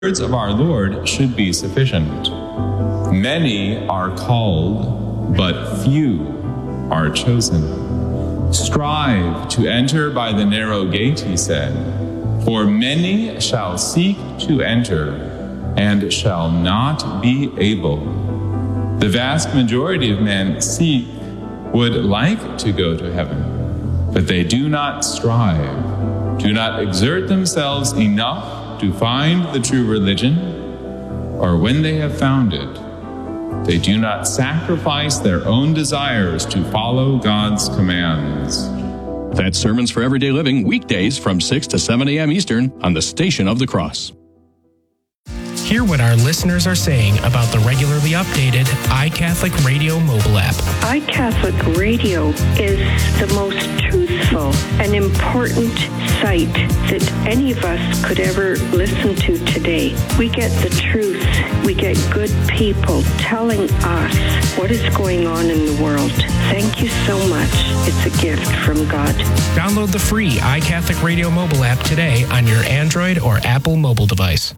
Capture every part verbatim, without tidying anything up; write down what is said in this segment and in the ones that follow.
words of our Lord should be sufficient. Many are called, but few are chosen. Strive to enter by the narrow gate, he said, for many shall seek to enter and shall not be able. The vast majority of men seek, would like to go to heaven, but they do not strive, do not exert themselves enough to find the true religion, or when they have found it, they do not sacrifice their own desires to follow God's commands. That's Sermons for Everyday Living, weekdays from six to seven a.m. Eastern on the Station of the Cross. Hear what our listeners are saying about the regularly updated iCatholic Radio mobile app. iCatholic Radio is the most truthful and important site that any of us could ever listen to today. We get the truth. We get good people telling us what is going on in the world. Thank you so much. It's a gift from God. Download the free iCatholic Radio mobile app today on your Android or Apple mobile device.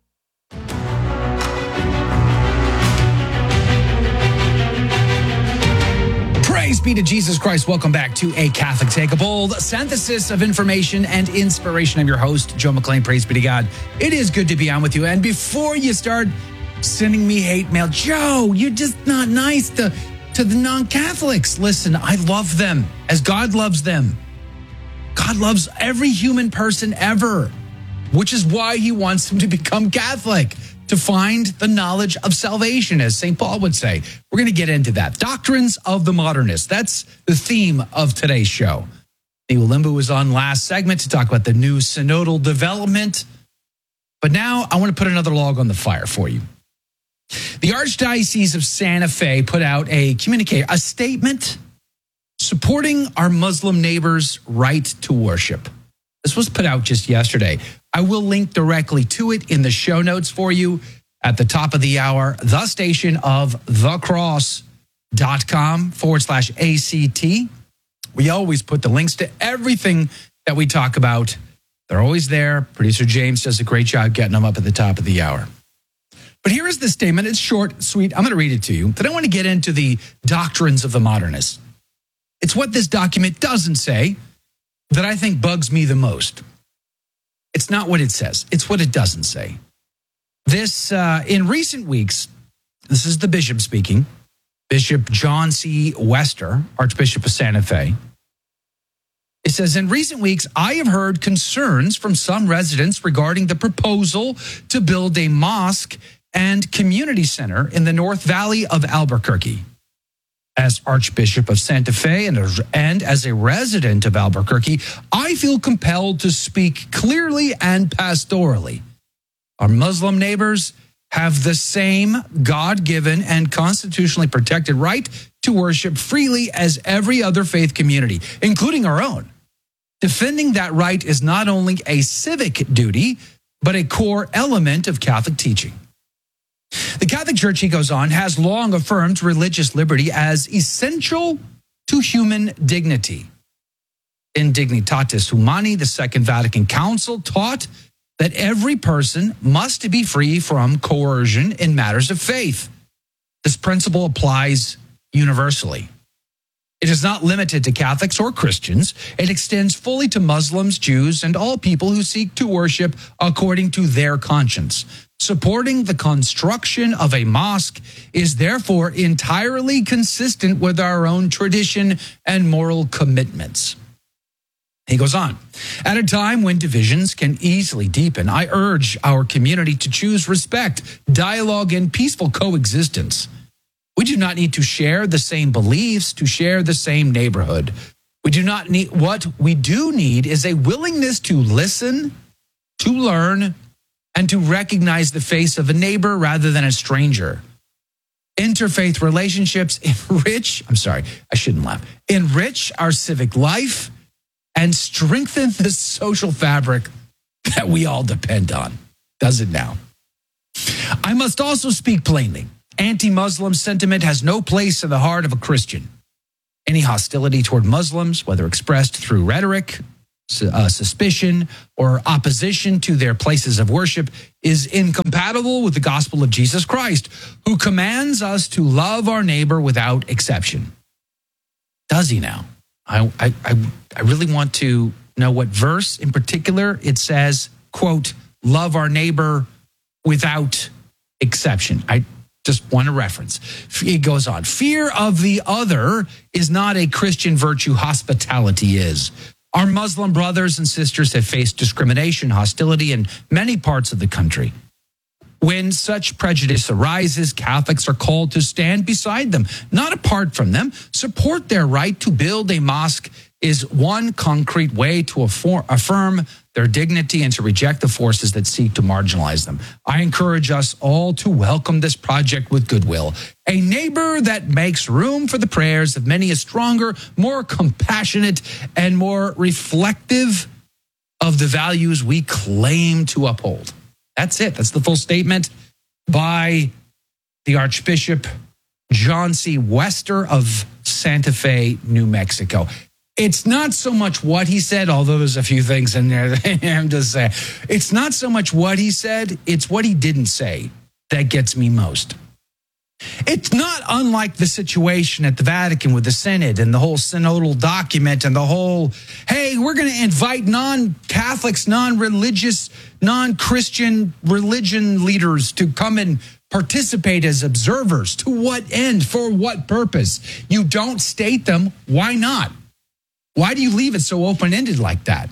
Praise be to Jesus Christ. Welcome back to A Catholic Take a Bold, synthesis of information and inspiration. I'm your host, Joe McLean. Praise be to God. It is good to be on with you. And before you start sending me hate mail, Joe, you're just not nice to, to the non-Catholics. Listen, I love them as God loves them. God loves every human person ever, which is why he wants them to become Catholic, to find the knowledge of salvation, as Saint Paul would say. We're going to get into that. Doctrines of the Modernist. That's the theme of today's show. Neil Limbu was on last segment to talk about the new synodal development. But now I want to put another log on the fire for you. The Archdiocese of Santa Fe put out a communique, a statement supporting our Muslim neighbors' right to worship. This was put out just yesterday. I will link directly to it in the show notes for you at the top of the hour, the station of thecross.com forward slash ACT. We always put the links to everything that we talk about. They're always there. Producer James does a great job getting them up at the top of the hour. But here is the statement. It's short, sweet. I'm going to read it to you. But I want to get into the doctrines of the modernists. It's what this document doesn't say that I think bugs me the most. It's not what it says. It's what it doesn't say. This, uh, in recent weeks, this is the bishop speaking, Bishop John C. Wester, Archbishop of Santa Fe. It says, in recent weeks, I have heard concerns from some residents regarding the proposal to build a mosque and community center in the North Valley of Albuquerque. As Archbishop of Santa Fe and, and as a resident of Albuquerque, I feel compelled to speak clearly and pastorally. Our Muslim neighbors have the same God-given and constitutionally protected right to worship freely as every other faith community, including our own. Defending that right is not only a civic duty, but a core element of Catholic teaching. The Catholic Church, he goes on, has long affirmed religious liberty as essential to human dignity. In Dignitatis Humani, the Second Vatican Council taught that every person must be free from coercion in matters of faith. This principle applies universally. It is not limited to Catholics or Christians. It extends fully to Muslims, Jews, and all people who seek to worship according to their conscience. Supporting the construction of a mosque is therefore entirely consistent with our own tradition and moral commitments. He goes on, at a time when divisions can easily deepen, I urge our community to choose respect, dialogue, and peaceful coexistence. We do not need to share the same beliefs to share the same neighborhood. We do not need, what we do need is a willingness to listen, to learn, and to recognize the face of a neighbor rather than a stranger. Interfaith relationships enrich, I'm sorry, I shouldn't laugh, enrich our civic life and strengthen the social fabric that we all depend on. Does it now? I must also speak plainly. Anti-Muslim sentiment has no place in the heart of a Christian. Any hostility toward Muslims, whether expressed through rhetoric, uh, suspicion or opposition to their places of worship is incompatible with the gospel of Jesus Christ, who commands us to love our neighbor without exception. Does he now? I, I, I, I really want to know what verse in particular it says, quote, love our neighbor without exception. I just want a reference. It goes on. Fear of the other is not a Christian virtue. Hospitality is. Our Muslim brothers and sisters have faced discrimination, hostility in many parts of the country. When such prejudice arises, Catholics are called to stand beside them, not apart from them. Support their right to build a mosque is one concrete way to affirm their dignity and to reject the forces that seek to marginalize them. I encourage us all to welcome this project with goodwill. A neighbor that makes room for the prayers of many is stronger, more compassionate, and more reflective of the values we claim to uphold. That's it. That's the full statement by the Archbishop John C. Wester of Santa Fe, New Mexico. It's not so much what he said, although there's a few things in there that I'm just saying. It's not so much what he said, it's what he didn't say that gets me most. It's not unlike the situation at the Vatican with the Synod and the whole synodal document and the whole, hey, we're going to invite non-Catholics, non-religious, non-Christian religion leaders to come and participate as observers. To what end? For what purpose? You don't state them. Why not? Why do you leave it so open-ended like that?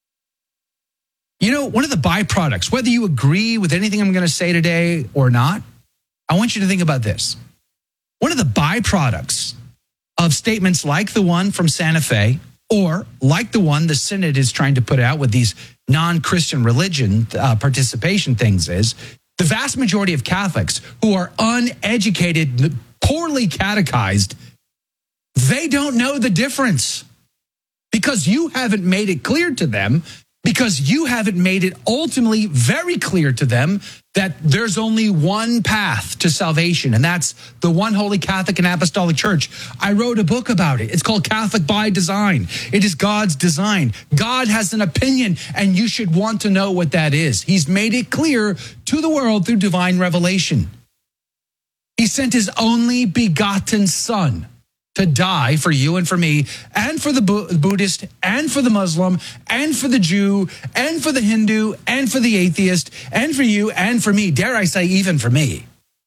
You know, one of the byproducts, whether you agree with anything I'm going to say today or not, I want you to think about this. One of the byproducts of statements like the one from Santa Fe, or like the one the Synod is trying to put out with these non-Christian religion uh, participation things, is the vast majority of Catholics who are uneducated, poorly catechized, they don't know the difference. Because you haven't made it clear to them, because you haven't made it ultimately very clear to them that there's only one path to salvation, and that's the one Holy Catholic and Apostolic Church. I wrote a book about it. It's called Catholic by Design. It is God's design. God has an opinion, and you should want to know what that is. He's made it clear to the world through divine revelation. He sent his only begotten Son to die for you and for me, and for the Buddhist, and for the Muslim, and for the Jew, and for the Hindu, and for the atheist, and for you, and for me. Dare I say, even for me.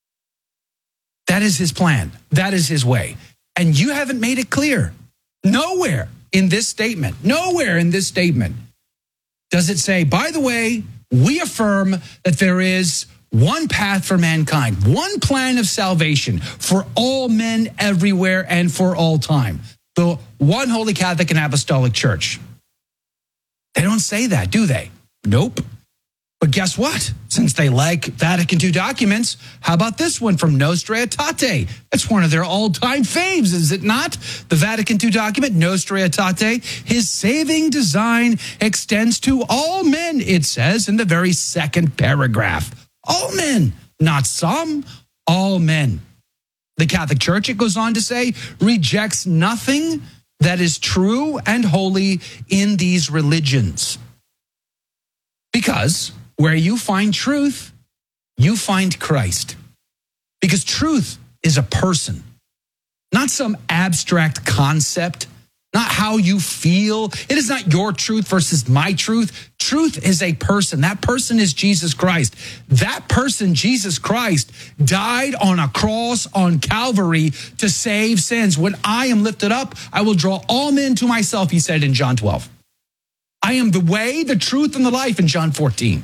That is his plan. That is his way. And you haven't made it clear. Nowhere in this statement, nowhere in this statement does it say, by the way, we affirm that there is one path for mankind, one plan of salvation for all men everywhere and for all time. The one Holy Catholic and Apostolic Church. They don't say that, do they? Nope. But guess what? Since they like Vatican Two documents, how about this one from Nostra Aetate? It's one of their all-time faves, is it not? The Vatican Two document, Nostra Aetate, his saving design extends to all men, it says in the very second paragraph. All men, not some, all men. The Catholic Church, it goes on to say, rejects nothing that is true and holy in these religions. Because where you find truth, you find Christ. Because truth is a person, not some abstract concept, not how you feel. It is not your truth versus my truth. Truth is a person. That person is Jesus Christ. That person, Jesus Christ, died on a cross on Calvary to save sins. When I am lifted up, I will draw all men to myself, he said in John twelve. I am the way, the truth, and the life in John fourteen.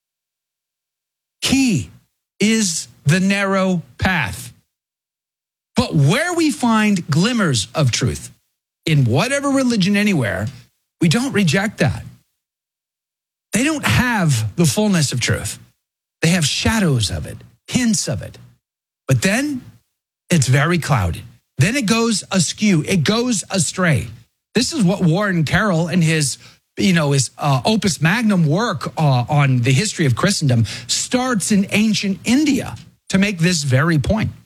He is the narrow path. But where we find glimmers of truth, in whatever religion anywhere, we don't reject that. They don't have the fullness of truth. They have shadows of it, hints of it. But then it's very clouded. Then it goes askew. It goes astray. This is what Warren Carroll and his, you know, his uh, opus magnum work uh, on the history of Christendom starts in ancient India to make this very point.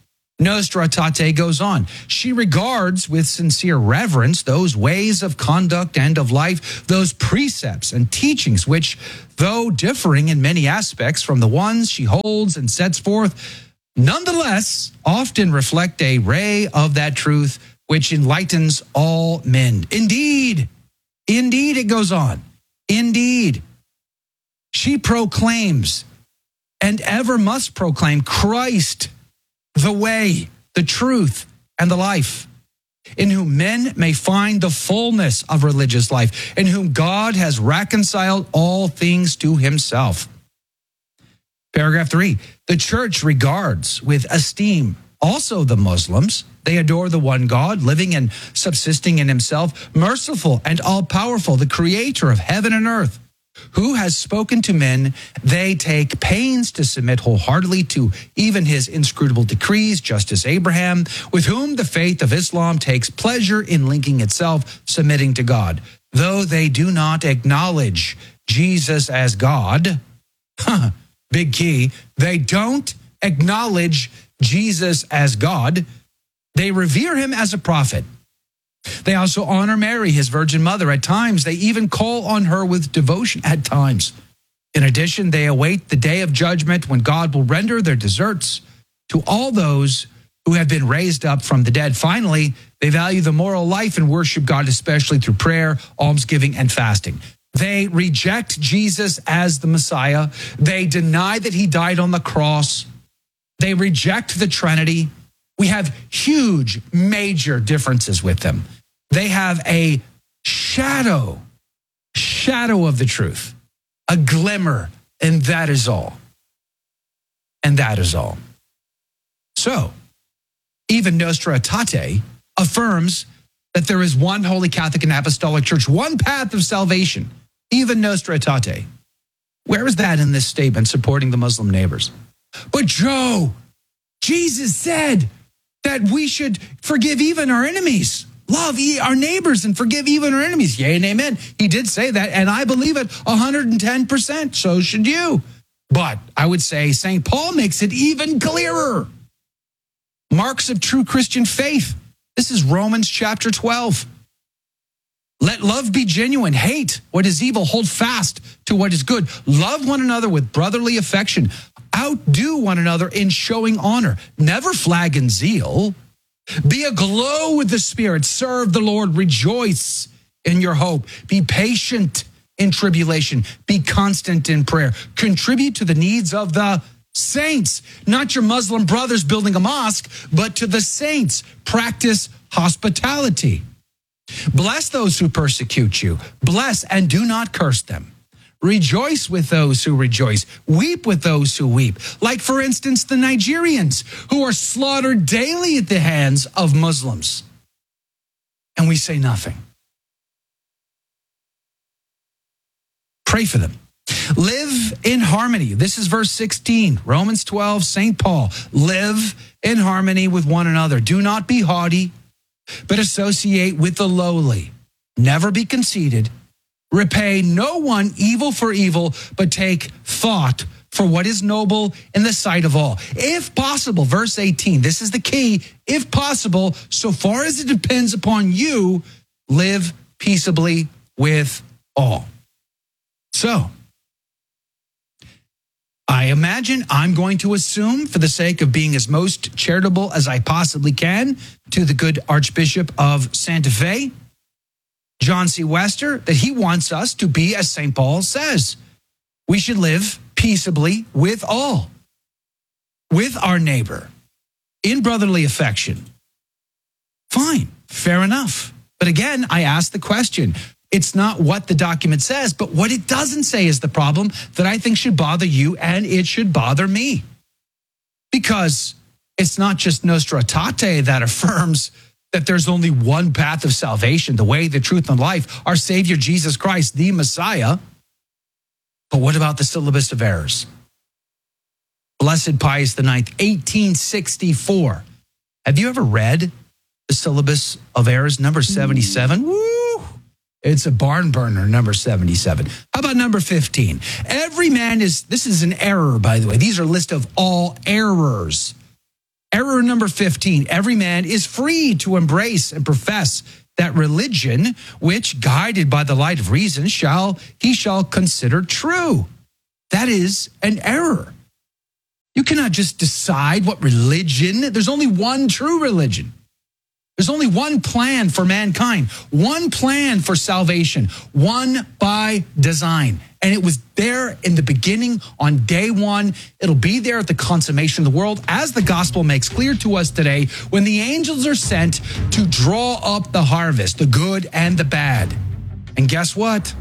Nostra Aetate goes on. She regards with sincere reverence those ways of conduct and of life, those precepts and teachings which, though differing in many aspects from the ones she holds and sets forth, nonetheless often reflect a ray of that truth which enlightens all men. Indeed, indeed, it goes on. Indeed, she proclaims and ever must proclaim Christ, the way, the truth, and the life, in whom men may find the fullness of religious life, in whom God has reconciled all things to himself. Paragraph three, the church regards with esteem also the Muslims. They adore the one God, living and subsisting in himself, merciful and all-powerful, the creator of heaven and earth, who has spoken to men. They take pains to submit wholeheartedly to even his inscrutable decrees, just as Abraham, with whom the faith of Islam takes pleasure in linking itself, submitting to God. Though they do not acknowledge Jesus as God, huh, big key, they don't acknowledge Jesus as God. They revere him as a prophet. They also honor Mary, his virgin mother. At times, they even call on her with devotion at times. In addition, they await the day of judgment when God will render their deserts to all those who have been raised up from the dead. Finally, they value the moral life and worship God, especially through prayer, almsgiving, and fasting. They reject Jesus as the Messiah. They deny that he died on the cross. They reject the Trinity. We have huge, major differences with them. They have a shadow, shadow of the truth, a glimmer, and that is all. And that is all. So, even Nostra Aetate affirms that there is one Holy Catholic and Apostolic Church, one path of salvation, even Nostra Aetate. Where is that in this statement supporting the Muslim neighbors? But Joe, Jesus said that we should forgive even our enemies, love our neighbors and forgive even our enemies. Yea and amen. He did say that, and I believe it one hundred ten percent. So should you. But I would say Saint Paul makes it even clearer. Marks of true Christian faith. This is Romans chapter twelve. Let love be genuine. Hate what is evil. Hold fast to what is good. Love one another with brotherly affection. Outdo one another in showing honor. Never flag in zeal. Be aglow with the Spirit. Serve the Lord. Rejoice in your hope. Be patient in tribulation. Be constant in prayer. Contribute to the needs of the saints. Not your Muslim brothers building a mosque, but to the saints. Practice hospitality. Bless those who persecute you. Bless and do not curse them. Rejoice with those who rejoice. Weep with those who weep. Like, for instance, the Nigerians who are slaughtered daily at the hands of Muslims. And we say nothing. Pray for them. Live in harmony. This is verse sixteen, Romans twelve, Saint Paul. Live in harmony with one another. Do not be haughty, but associate with the lowly. Never be conceited. Repay no one evil for evil, but take thought for what is noble in the sight of all. If possible, verse eighteen, this is the key. If possible, so far as it depends upon you, live peaceably with all. So, I imagine I'm going to assume, for the sake of being as most charitable as I possibly can, to the good Archbishop of Santa Fe, John C. Wester, that he wants us to be, as Saint Paul says, we should live peaceably with all, with our neighbor, in brotherly affection. Fine, fair enough. But again, I ask the question, it's not what the document says, but what it doesn't say is the problem that I think should bother you, and it should bother me. Because it's not just Nostra Aetate that affirms that there's only one path of salvation, the way, the truth, and life, our Savior Jesus Christ, the Messiah. But what about the syllabus of errors? Blessed Pius the Ninth, eighteen sixty-four. Have you ever read the syllabus of errors, number seventy-seven? Woo! It's a barn burner, number seventy-seven. How about number fifteen? Every man is, this is an error, by the way. These are a list of all errors. Error number fifteen, every man is free to embrace and profess that religion, which, guided by the light of reason, shall he shall consider true. That is an error. You cannot just decide what religion. There's only one true religion. There's only one plan for mankind, one plan for salvation, one by design. And it was there in the beginning on day one. It'll be there at the consummation of the world, as the gospel makes clear to us today, when the angels are sent to draw up the harvest, the good and the bad. And guess what?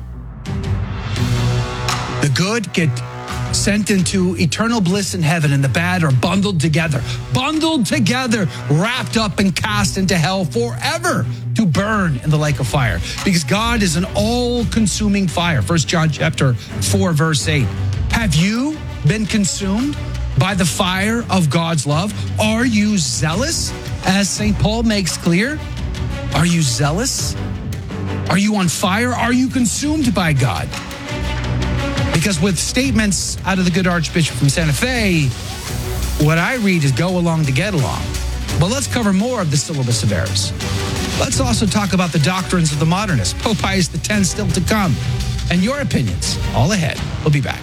The good get sent into eternal bliss in heaven, and the bad are bundled together, bundled together, wrapped up and cast into hell forever to burn in the lake of fire. Because God is an all-consuming fire. First John chapter four, verse eight. Have you been consumed by the fire of God's love? Are you zealous, as Saint Paul makes clear? Are you zealous? Are you on fire? Are you consumed by God? Because with statements out of the good Archbishop from Santa Fe, what I read is go along to get along. But let's cover more of the syllabus of errors. Let's also talk about the doctrines of the modernists, Pope Pius the tenth still to come, and your opinions all ahead. We'll be back.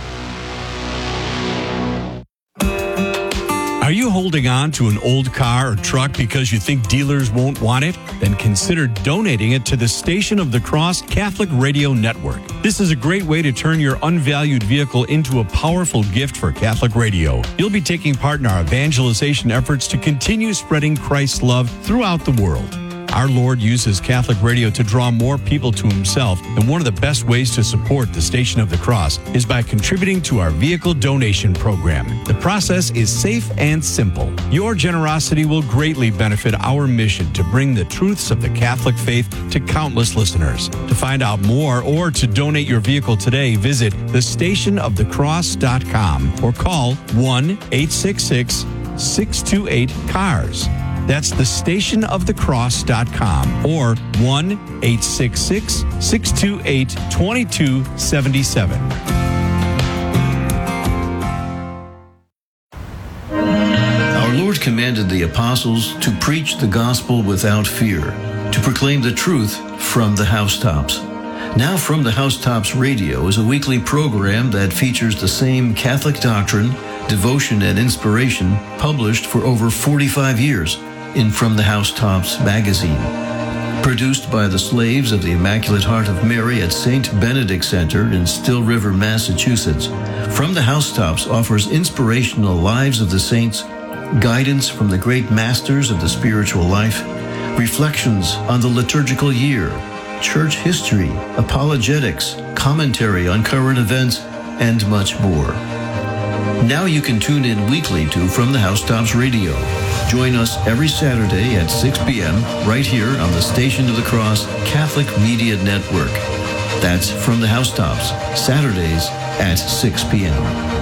Are you holding on to an old car or truck because you think dealers won't want it? Then consider donating it to the Station of the Cross Catholic Radio Network. This is a great way to turn your unvalued vehicle into a powerful gift for Catholic radio. You'll be taking part in our evangelization efforts to continue spreading Christ's love throughout the world. Our Lord uses Catholic radio to draw more people to himself, and one of the best ways to support the Station of the Cross is by contributing to our vehicle donation program. The process is safe and simple. Your generosity will greatly benefit our mission to bring the truths of the Catholic faith to countless listeners. To find out more or to donate your vehicle today, visit the station of the cross dot com or call one eight six six, six two eight, C A R S. That's the station of the cross dot com or one eight six six, six two eight, two two seven seven. Our Lord commanded the apostles to preach the gospel without fear, to proclaim the truth from the housetops. Now From the Housetops Radio is a weekly program that features the same Catholic doctrine, devotion, and inspiration published for over forty-five years in From the Housetops magazine. Produced by the Slaves of the Immaculate Heart of Mary at Saint Benedict Center in Still River, Massachusetts, From the Housetops offers inspirational lives of the saints, guidance from the great masters of the spiritual life, reflections on the liturgical year, church history, apologetics, commentary on current events, and much more. Now you can tune in weekly to From the Housetops Radio. Join us every Saturday at six p.m. right here on the Station of the Cross Catholic Media Network. That's From the Housetops, Saturdays at six p.m.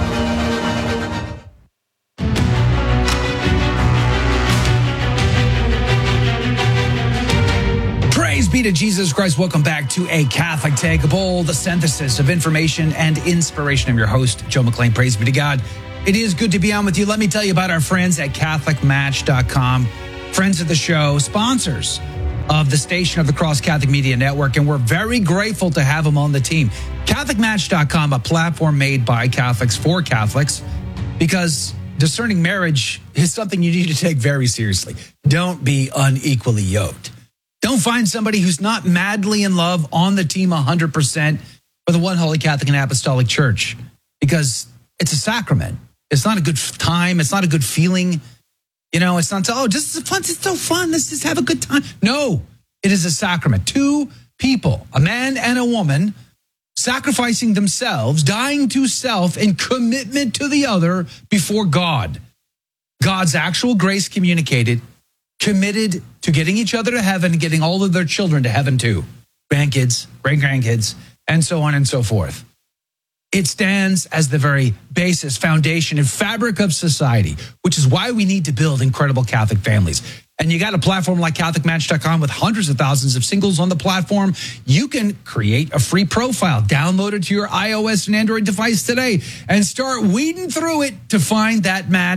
Praise be to Jesus Christ. Welcome back to A Catholic Take, a bold synthesis of information and inspiration. I'm your host, Joe McLean. Praise be to God. It is good to be on with you. Let me tell you about our friends at Catholic Match dot com, friends of the show, sponsors of the Station of the Cross Catholic Media Network, and we're very grateful to have them on the team. Catholic Match dot com, a platform made by Catholics for Catholics, because discerning marriage is something you need to take very seriously. Don't be unequally yoked. Don't find somebody who's not madly in love on the team one hundred percent for the One Holy Catholic and Apostolic Church, because it's a sacrament. It's not a good time. It's not a good feeling. You know, it's not, oh, just fun. It's so fun. Let's just have a good time. No, it is a sacrament. Two people, a man and a woman, sacrificing themselves, dying to self in commitment to the other before God. God's actual grace communicated, committed to getting each other to heaven, getting all of their children to heaven too. Grandkids, great-grandkids, and so on and so forth. It stands as the very basis, foundation, and fabric of society, which is why we need to build incredible Catholic families. And you got a platform like Catholic Match dot com with hundreds of thousands of singles on the platform. You can create a free profile, download it to your iOS and Android device today, and start weeding through it to find that match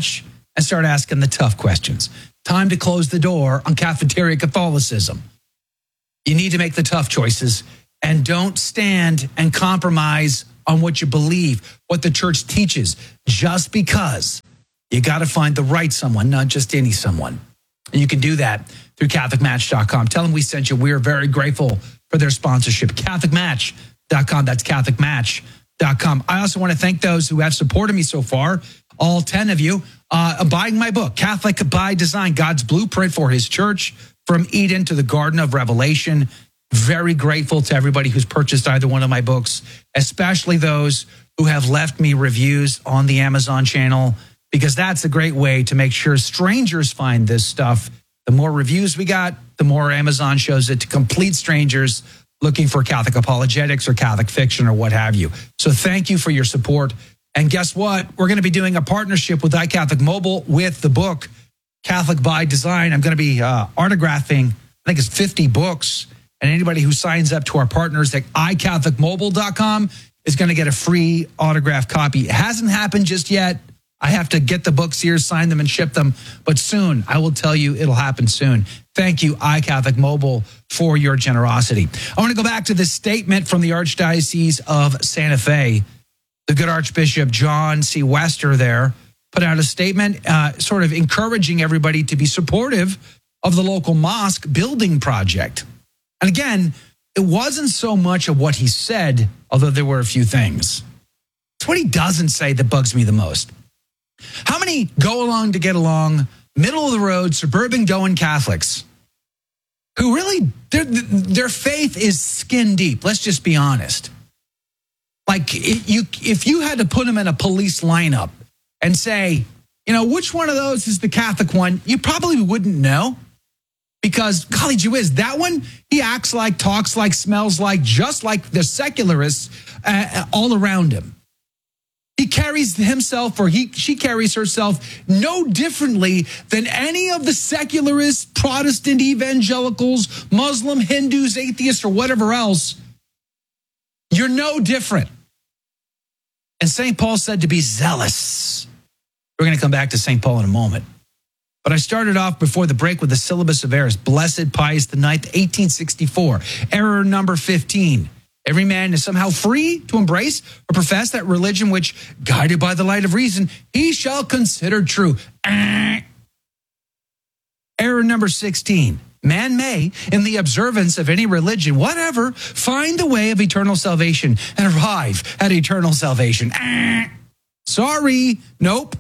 and start asking the tough questions. Time to close the door on cafeteria Catholicism. You need to make the tough choices and don't stand and compromise on what you believe, what the church teaches, just because. You got to find the right someone, not just any someone. And you can do that through Catholic Match dot com. Tell them we sent you. We are very grateful for their sponsorship. Catholic Match dot com. That's Catholic Match dot com. I also want to thank those who have supported me so far, all ten of you, uh, buying my book, Catholic by Design, God's Blueprint for His Church, from Eden to the Garden of Revelation. Very grateful to everybody who's purchased either one of my books, especially those who have left me reviews on the Amazon channel, because that's a great way to make sure strangers find this stuff. The more reviews we got, the more Amazon shows it to complete strangers looking for Catholic apologetics or Catholic fiction or what have you. So thank you for your support. And guess what? We're going to be doing a partnership with iCatholic Mobile with the book, Catholic by Design. I'm going to be uh, autographing, I think it's fifty books. And anybody who signs up to our partners at i catholic mobile dot com is going to get a free autographed copy. It hasn't happened just yet. I have to get the books here, sign them, and ship them. But soon, I will tell you it'll happen soon. Thank you, iCatholic Mobile, for your generosity. I want to go back to this statement from the Archdiocese of Santa Fe. The good Archbishop John C. Wester there put out a statement uh, sort of encouraging everybody to be supportive of the local mosque building project. And again, it wasn't so much of what he said, although there were a few things. It's what he doesn't say that bugs me the most. How many go along to get along, middle of the road, suburban going Catholics who really, their, their faith is skin deep? Let's just be honest. Like, it, you, if you had to put them in a police lineup and say, you know, which one of those is the Catholic one, you probably wouldn't know. Because, golly gee whiz, that one, he acts like, talks like, smells like, just like the secularists uh, all around him. He carries himself, or he she carries herself no differently than any of the secularists, Protestant evangelicals, Muslim, Hindus, atheists, or whatever else. You're no different. And Saint Paul said to be zealous. We're going to come back to Saint Paul in a moment. But I started off before the break with the Syllabus of Errors, Blessed Pius the Ninth, eighteen sixty-four. Error number fifteen. Every man is somehow free to embrace or profess that religion which, guided by the light of reason, he shall consider true. Ah. Error number sixteen. Man may, in the observance of any religion, whatever, find the way of eternal salvation and arrive at eternal salvation. Ah. Sorry, nope.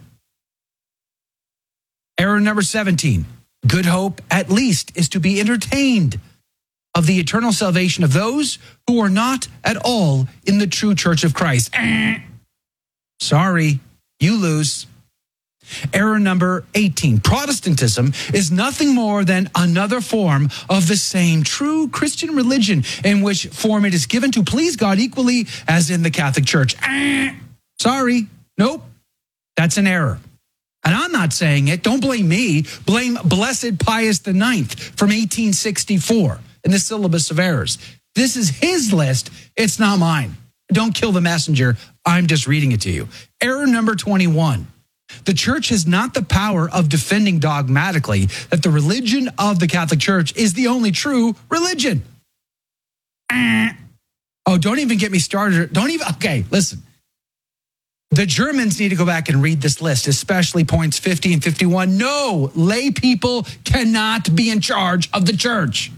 Error number seventeen. Good hope, at least, is to be entertained of the eternal salvation of those who are not at all in the true Church of Christ. Sorry, you lose. Error number eighteen. Protestantism is nothing more than another form of the same true Christian religion, in which form it is given to please God equally as in the Catholic Church. Sorry, nope, that's an error. And I'm not saying it. Don't blame me. Blame Blessed Pius the Ninth from eighteen sixty-four in the Syllabus of Errors. This is his list. It's not mine. Don't kill the messenger. I'm just reading it to you. Error number twenty-one. The church has not the power of defending dogmatically that the religion of the Catholic Church is the only true religion. Oh, don't even get me started. Don't even, okay, listen. The Germans need to go back and read this list, especially points fifty and fifty-one. No, lay people cannot be in charge of the church.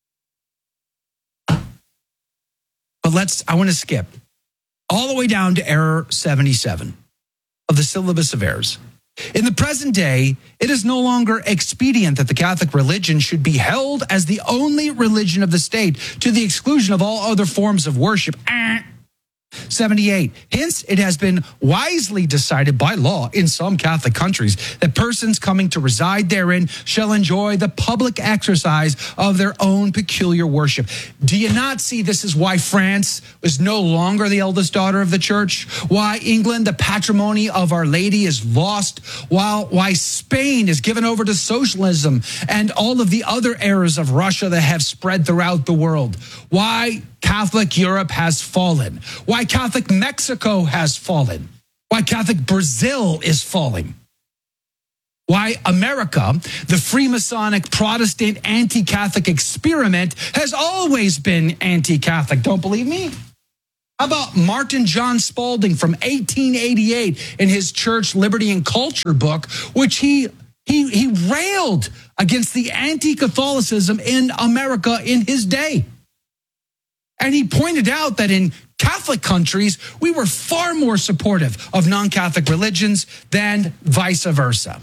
But let's, I want to skip all the way down to error seventy-seven of the Syllabus of Errors. In the present day, it is no longer expedient that the Catholic religion should be held as the only religion of the state to the exclusion of all other forms of worship. seventy-eight. Hence, it has been wisely decided by law in some Catholic countries that persons coming to reside therein shall enjoy the public exercise of their own peculiar worship. Do you not see this is why France is no longer the eldest daughter of the church? Why England, the patrimony of Our Lady, is lost? While why Spain is given over to socialism and all of the other errors of Russia that have spread throughout the world? Why Catholic Europe has fallen? Why Catholic Mexico has fallen? Why Catholic Brazil is falling? why America, the Freemasonic Protestant anti-Catholic experiment, has always been anti-Catholic. Don't believe me? How about Martin John Spaulding from eighteen eighty-eight in his Church, Liberty, and Culture book, which he he he railed against the anti-Catholicism in America in his day. And he pointed out that in Catholic countries, we were far more supportive of non-Catholic religions than vice versa.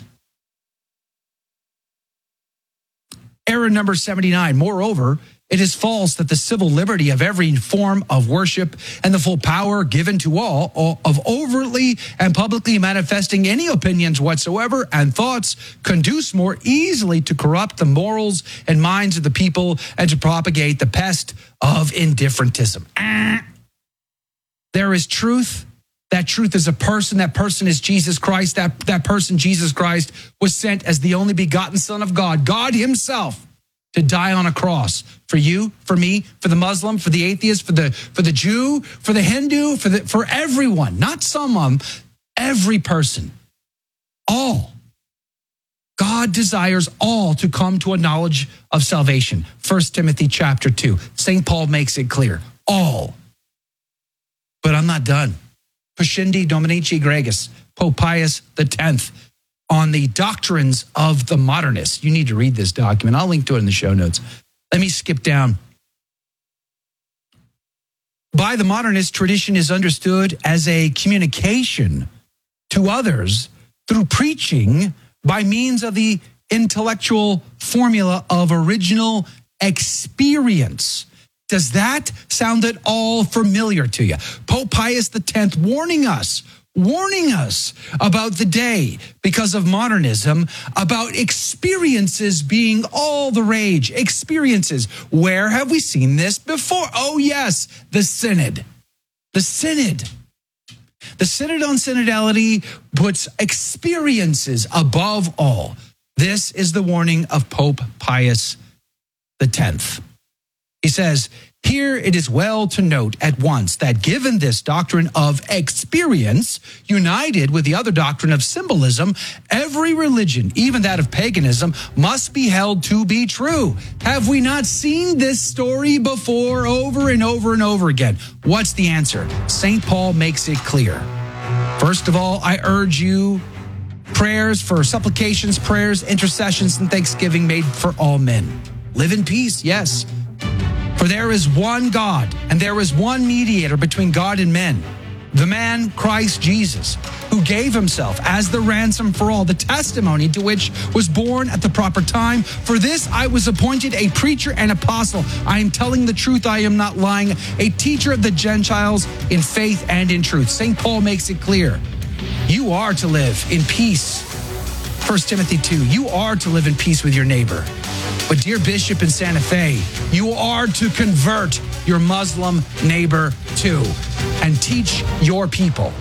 Error number seventy-nine. Moreover, it is false that the civil liberty of every form of worship and the full power given to all of overtly and publicly manifesting any opinions whatsoever and thoughts conduce more easily to corrupt the morals and minds of the people and to propagate the pest of indifferentism. Ah. There is truth. That truth is a person. That person is Jesus Christ. That, that person, Jesus Christ, was sent as the only begotten Son of God, God himself, to die on a cross for you, for me, for the Muslim, for the atheist, for the for the Jew, for the Hindu, for the for everyone, not some of them, every person, all. God desires all to come to a knowledge of salvation. First Timothy chapter two. Saint Paul makes it clear. All. But I'm not done. Pascendi Dominici Gregis, Pope Pius the tenth, on the doctrines of the modernists. You need to read this document. I'll link to it in the show notes. Let me skip down. By the modernists, tradition is understood as a communication to others through preaching by means of the intellectual formula of original experience. Does that sound at all familiar to you? Pope Pius the tenth warning us, warning us about the day because of modernism, about experiences being all the rage. Experiences. Where have we seen this before? Oh, yes, the Synod. The Synod. The Synod on Synodality puts experiences above all. This is the warning of Pope Pius the tenth. He says, here it is well to note at once that given this doctrine of experience, united with the other doctrine of symbolism, every religion, even that of paganism, must be held to be true. Have we not seen this story before over and over and over again? What's the answer? Saint Paul makes it clear. First of all, I urge you, prayers for supplications, prayers, intercessions, and thanksgiving made for all men. Live in peace, yes. For there is one God, and there is one mediator between God and men, the man Christ Jesus, who gave himself as the ransom for all, the testimony to which was born at the proper time. For this I was appointed a preacher and apostle. I am telling the truth, I am not lying, a teacher of the Gentiles in faith and in truth. Saint Paul makes it clear. You are to live in peace. First Timothy two, you are to live in peace with your neighbor. But dear Bishop in Santa Fe, you are to convert your Muslim neighbor too and teach your people.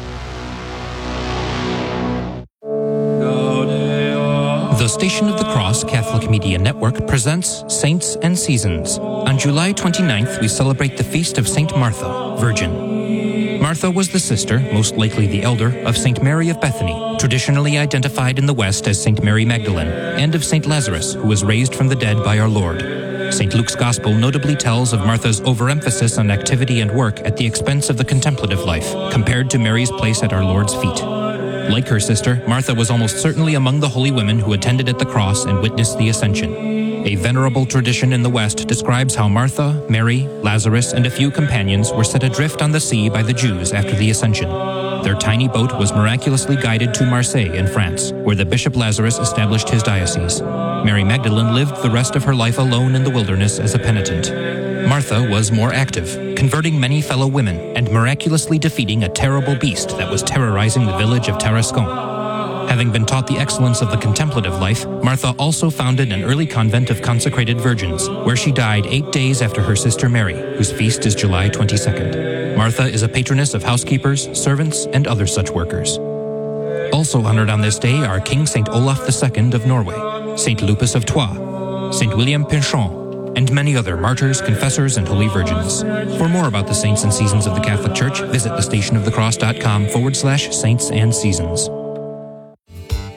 The Station of the Cross Catholic Media Network presents Saints and Seasons. On July twenty-ninth, we celebrate the feast of Saint Martha, Virgin. Martha was the sister, most likely the elder, of Saint Mary of Bethany, traditionally identified in the West as Saint Mary Magdalene, and of Saint Lazarus, who was raised from the dead by our Lord. Saint Luke's Gospel notably tells of Martha's overemphasis on activity and work at the expense of the contemplative life, compared to Mary's place at our Lord's feet. Like her sister, Martha was almost certainly among the holy women who attended at the cross and witnessed the Ascension. A venerable tradition in the West describes how Martha, Mary, Lazarus, and a few companions were set adrift on the sea by the Jews after the Ascension. Their tiny boat was miraculously guided to Marseille in France, where the Bishop Lazarus established his diocese. Mary Magdalene lived the rest of her life alone in the wilderness as a penitent. Martha was more active, converting many fellow women and miraculously defeating a terrible beast that was terrorizing the village of Tarascon. Having been taught the excellence of the contemplative life, Martha also founded an early convent of consecrated virgins, where she died eight days after her sister Mary, whose feast is July twenty-second. Martha is a patroness of housekeepers, servants, and other such workers. Also honored on this day are King Saint Olaf the Second of Norway, Saint Lupus of Troyes, Saint William Pinchon, and many other martyrs, confessors, and holy virgins. For more about the saints and seasons of the Catholic Church, visit thestationofthecross.com forward slash saints and seasons.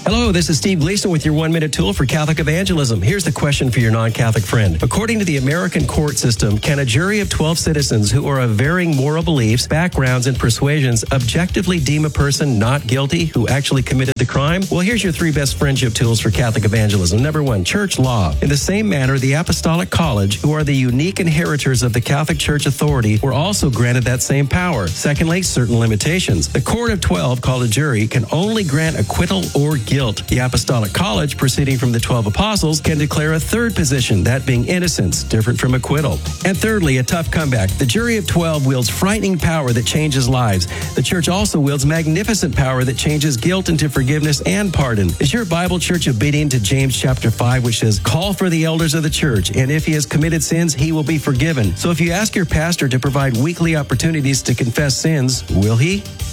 Hello, this is Steve Gleason with your one-minute tool for Catholic evangelism. Here's the question for your non-Catholic friend. According to the American court system, can a jury of twelve citizens who are of varying moral beliefs, backgrounds, and persuasions objectively deem a person not guilty who actually committed the crime? Well, here's your three best friendship tools for Catholic evangelism. Number one, church law. In the same manner, the Apostolic College, who are the unique inheritors of the Catholic Church authority, were also granted that same power. Secondly, certain limitations. The court of twelve, called a jury, can only grant acquittal or guilt. The Apostolic College, proceeding from the twelve apostles, can declare a third position, that being innocence, different from acquittal. And thirdly, a tough comeback. The jury of twelve wields frightening power that changes lives. The church also wields magnificent power that changes guilt into forgiveness and pardon. Is your Bible church obedient to James chapter five, which says, call for the elders of the church, and if he has committed sins, he will be forgiven. So if you ask your pastor to provide weekly opportunities to confess sins, will he?